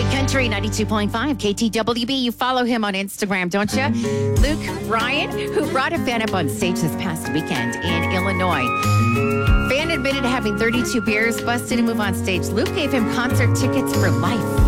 Country 92.5 KTWB. You follow him on Instagram, don't you? Luke Ryan, who brought a fan up on stage this past weekend in Illinois. Fan admitted to having 32 beers, busted to move on stage. Luke gave him concert tickets for life.